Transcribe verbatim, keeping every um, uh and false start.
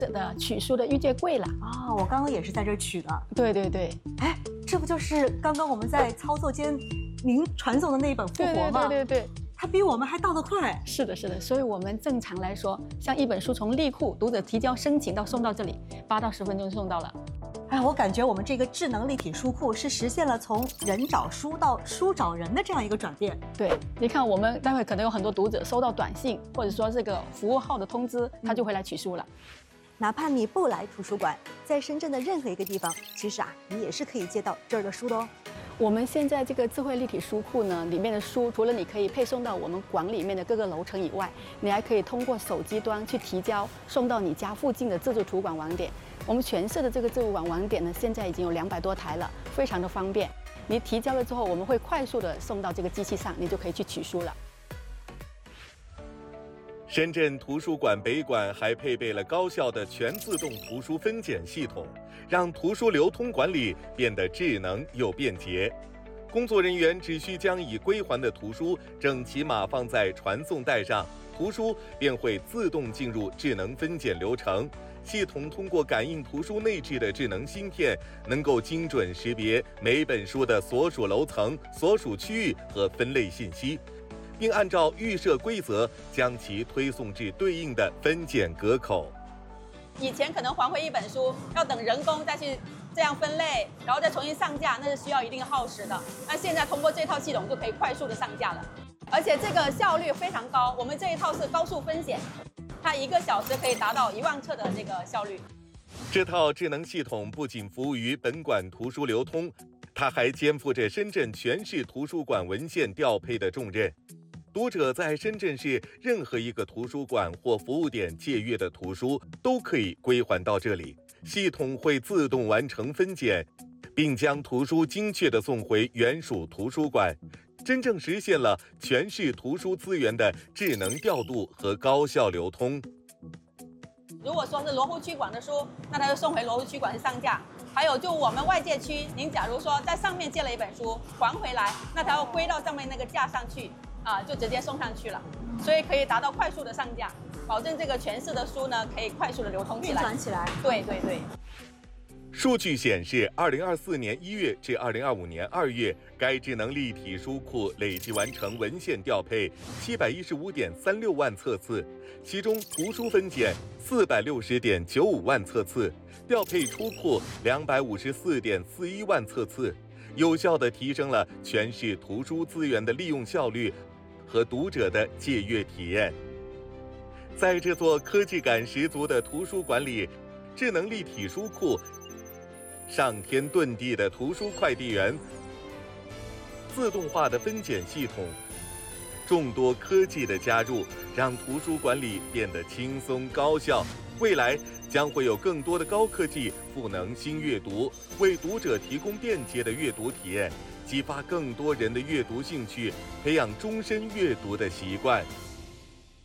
的取书的御借柜了。 啊、哦，我刚刚也是在这儿取的。 对对对， 哎，这不就是刚刚我们在操作间您传送的那一本《复活》吗？ 对对对对对。 它比我们还到得快。 是的，是的，所以我们正常来说，像一本书从利库读者提交申请到送到这里，八到十分钟就送到了。 哎，我感觉我们这个智能立体书库是实现了从人找书到书找人的这样一个转变。 对，你看我们待会可能有很多读者收到短信或者说这个服务号的通知，他就会来取书了。 哪怕你不来图书馆，在深圳的任何一个地方，其实啊，你也是可以借到这儿的书的哦。 我们现在这个智慧立体书库呢，里面的书除了你可以配送到我们馆里面的各个楼层以外，你还可以通过手机端去提交，送到你家附近的自助图书馆网点。我们全市的这个自助馆网点呢，现在已经有两百多台了，非常的方便。你提交了之后，我们会快速的送到这个机器上，你就可以去取书了。 深圳图书馆北馆还配备了高效的全自动图书分拣系统，让图书流通管理变得智能又便捷。工作人员只需将已归还的图书整齐码放在传送带上，图书便会自动进入智能分拣流程。系统通过感应图书内置的智能芯片，能够精准识别每本书的所属楼层、所属区域和分类信息，并按照预设规则将其推送至对应的分拣格口。 以前可能还回一本书要等人工再去这样分类，然后再重新上架，那是需要一定耗时的。那现在通过这套系统就可以快速的上架了，而且这个效率非常高。我们这一套是高速分拣，它一个小时可以达到一万册的这个效率。 这套智能系统不仅服务于本馆图书流通，它还肩负着深圳全市图书馆文献调配的重任。读者在深圳市任何一个图书馆或服务点借阅的图书都可以归还到这里，系统会自动完成分拣，并将图书精确地送回原属图书馆，真正实现了全市图书资源的智能调度和高效流通。 如果说是罗湖区馆的书，那它就送回罗湖区馆去上架。还有就我们外界区，您假如说在上面借了一本书还回来，那它要归到上面那个架上去啊，就直接送上去了，所以可以达到快速的上架，保证这个全市的书呢可以快速的流通起来、 运转起来。 对对对。 数据显示，二零二四年一月至二零二五年二月，该智能立体书库累计完成文献调配七百一十五点三六万册次，其中图书分拣四百六十点九五万册次，调配出库两百五十四点四一万册次，有效地提升了全市图书资源的利用效率和读者的借阅体验。在这座科技感十足的图书馆里，智能立体书库上天遁地的图书快递员，自动化的分拣系统，众多科技的加入，让图书馆里变得轻松高效。未来将会有更多的高科技赋能新阅读，为读者提供便捷的阅读体验，激发更多人的阅读兴趣，培养终身阅读的习惯。